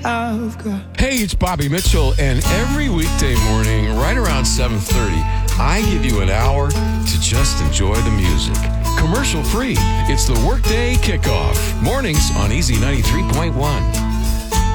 Hey, it's Bobby Mitchell, and every weekday morning, right around 7:30, I give you an hour to just enjoy the music. Commercial free. It's the Workday Kickoff. Mornings on Easy 93.1.